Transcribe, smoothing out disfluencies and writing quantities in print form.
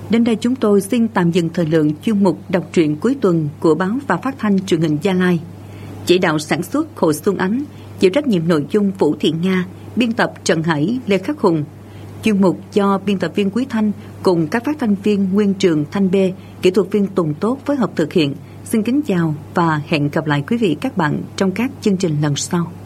Đến đây chúng tôi xin tạm dừng thời lượng chuyên mục đọc truyện cuối tuần của báo và phát thanh truyền hình Gia Lai. Chỉ đạo sản xuất Hồ Xuân Ánh, chịu trách nhiệm nội dung Vũ Thị Nga, biên tập Trần Hải, Lê Khắc Hùng. Chuyên mục do biên tập viên Quý Thanh cùng các phát thanh viên Nguyên Trường, Thanh Bê, kỹ thuật viên Tùng Tốt phối hợp thực hiện. Xin kính chào và hẹn gặp lại quý vị các bạn trong các chương trình lần sau.